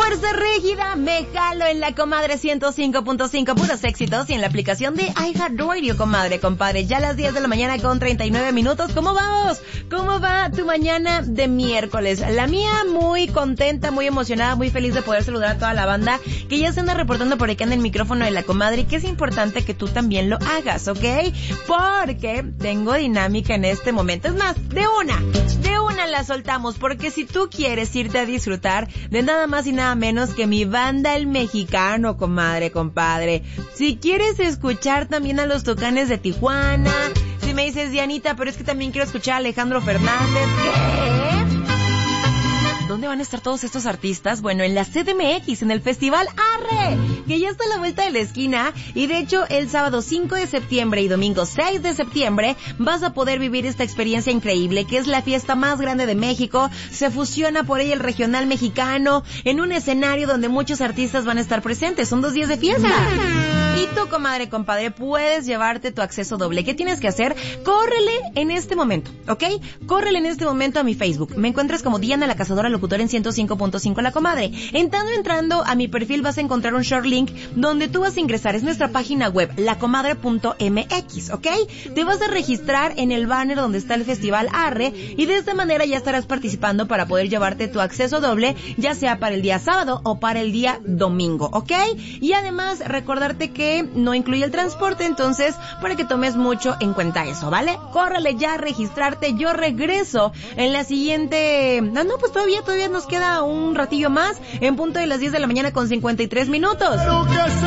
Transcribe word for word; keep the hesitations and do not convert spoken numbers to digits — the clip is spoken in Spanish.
Fuerza Régida, me jalo en la Comadre ciento cinco punto cinco, puros éxitos, y en la aplicación de iHeartRadio, comadre, compadre. Ya a las diez de la mañana con treinta y nueve minutos. ¿Cómo vamos? ¿Cómo va tu mañana de miércoles? La mía muy contenta, muy emocionada, muy feliz de poder saludar a toda la banda que ya se anda reportando por acá en el micrófono de la comadre, y que es importante que tú también lo hagas, ¿ok? Porque tengo dinámica en este momento. Es más, de una, de una la soltamos, porque si tú quieres irte a disfrutar de nada más y nada menos que mi banda El Mexicano, comadre, compadre. Si quieres escuchar también a los Tucanes de Tijuana, si me dices, Dianita, pero es que también quiero escuchar a Alejandro Fernández, ¿qué? ¿Dónde van a estar todos estos artistas? Bueno, en la C D M X, en el Festival Arre, que ya está a la vuelta de la esquina. Y de hecho, el sábado cinco de septiembre y domingo seis de septiembre vas a poder vivir esta experiencia increíble, que es la fiesta más grande de México. Se fusiona por ella el regional mexicano en un escenario donde muchos artistas van a estar presentes. Son dos días de fiesta. Y tú, comadre, compadre, puedes llevarte tu acceso doble. ¿Qué tienes que hacer? Córrele en este momento, ¿ok? Córrele en este momento a mi Facebook. Me encuentras como Diana la Cazadora Locutora en ciento cinco punto cinco La Comadre. Entrando, entrando a mi perfil vas a encontrar un short link donde tú vas a ingresar. Es nuestra página web, lacomadre punto m x, ¿ok? Te vas a registrar en el banner donde está el Festival Arre, y de esta manera ya estarás participando para poder llevarte tu acceso doble, ya sea para el día sábado o para el día domingo, ¿ok? Y además, recordarte que no incluye el transporte, entonces para que tomes mucho en cuenta eso, ¿vale? Córrele ya a registrarte. Yo regreso en la siguiente... No, no, pues todavía, todavía nos queda un ratillo más, en punto de las diez de la mañana con cincuenta y tres minutos.